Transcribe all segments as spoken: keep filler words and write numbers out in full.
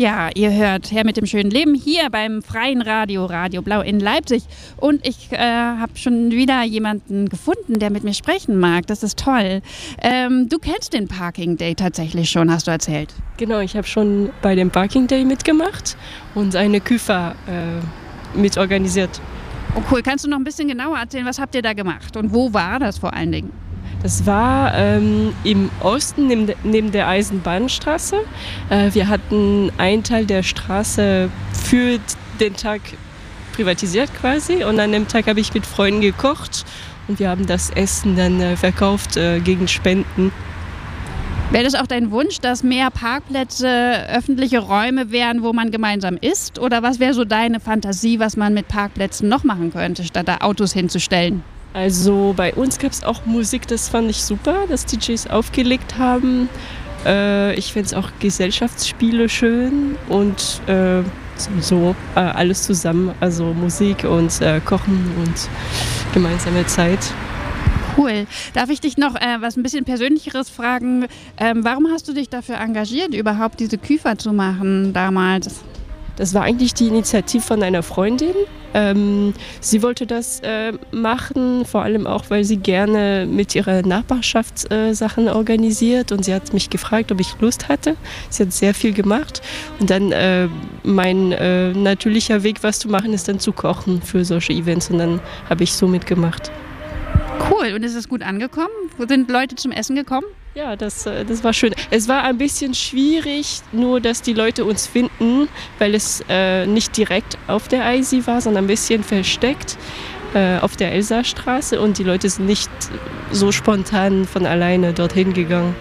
Ja, ihr hört Herr mit dem schönen Leben hier beim Freien Radio, Radio Blau in Leipzig. Und ich äh, habe schon wieder jemanden gefunden, der mit mir sprechen mag. Das ist toll. Ähm, du kennst den Parking Day tatsächlich schon, hast du erzählt. Genau, ich habe schon bei dem Parking Day mitgemacht und eine Küfer äh, mitorganisiert. Oh cool, kannst du noch ein bisschen genauer erzählen, was habt ihr da gemacht und wo war das vor allen Dingen? Das war ähm, im Osten neben, de, neben der Eisenbahnstraße. Äh, wir hatten einen Teil der Straße für den Tag privatisiert quasi und an dem Tag habe ich mit Freunden gekocht und wir haben das Essen dann äh, verkauft äh, gegen Spenden. Wäre das auch dein Wunsch, dass mehr Parkplätze öffentliche Räume wären, wo man gemeinsam isst? Oder was wäre so deine Fantasie, was man mit Parkplätzen noch machen könnte, statt da Autos hinzustellen? Also bei uns gab es auch Musik, das fand ich super, dass D Js aufgelegt haben. Äh, ich finde es auch Gesellschaftsspiele schön und äh, so äh, alles zusammen, also Musik und äh, Kochen und gemeinsame Zeit. Cool. Darf ich dich noch äh, was ein bisschen Persönlicheres fragen? Ähm, warum hast du dich dafür engagiert, überhaupt diese Küfer zu machen damals? Das war eigentlich die Initiative von einer Freundin. Ähm, sie wollte das äh, machen, vor allem auch, weil sie gerne mit ihrer Nachbarschaft äh, Sachen organisiert und sie hat mich gefragt, ob ich Lust hatte. Sie hat sehr viel gemacht und dann äh, mein äh, natürlicher Weg, was zu machen, ist dann zu kochen für solche Events und dann habe ich so mitgemacht. Cool. Und ist es gut angekommen? Sind Leute zum Essen gekommen? Ja, das, das war schön. Es war ein bisschen schwierig, nur dass die Leute uns finden, weil es äh, nicht direkt auf der Eisi war, sondern ein bisschen versteckt äh, auf der Elsastraße und die Leute sind nicht so spontan von alleine dorthin gegangen.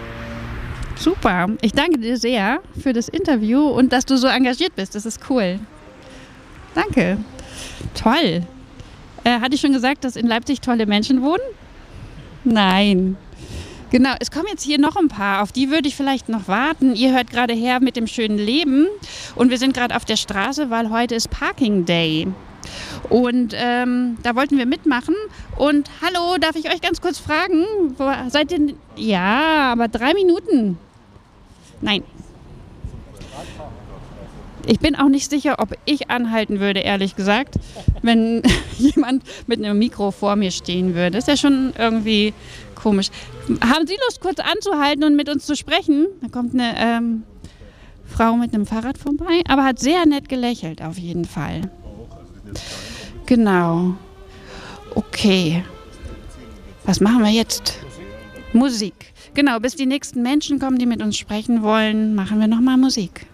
Super. Ich danke dir sehr für das Interview und dass du so engagiert bist. Das ist cool. Danke. Toll. Äh, hatte ich schon gesagt, dass in Leipzig tolle Menschen wohnen? Nein. Genau, es kommen jetzt hier noch ein paar, auf die würde ich vielleicht noch warten. Ihr hört gerade Herr mit dem schönen Leben und wir sind gerade auf der Straße, weil heute ist Parking Day. Und ähm, da wollten wir mitmachen. Und hallo, darf ich euch ganz kurz fragen, wo seid ihr? Ja, aber drei Minuten. Nein. Ich bin auch nicht sicher, ob ich anhalten würde, ehrlich gesagt, wenn jemand mit einem Mikro vor mir stehen würde. Das ist ja schon irgendwie komisch. Haben Sie Lust, kurz anzuhalten und mit uns zu sprechen? Da kommt eine ähm, Frau mit einem Fahrrad vorbei, aber hat sehr nett gelächelt, auf jeden Fall. Genau. Okay. Was machen wir jetzt? Musik. Genau, bis die nächsten Menschen kommen, die mit uns sprechen wollen, machen wir nochmal Musik.